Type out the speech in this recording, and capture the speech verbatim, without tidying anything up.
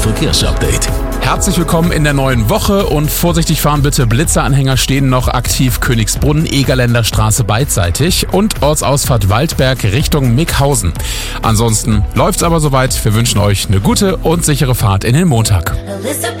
Verkehrsupdate. Herzlich willkommen in der neuen Woche und vorsichtig fahren bitte. Blitzeranhänger stehen noch aktiv Königsbrunn, Egerländer Straße beidseitig und Ortsausfahrt Waldberg Richtung Mickhausen. Ansonsten läuft's aber soweit. Wir wünschen euch eine gute und sichere Fahrt in den Montag.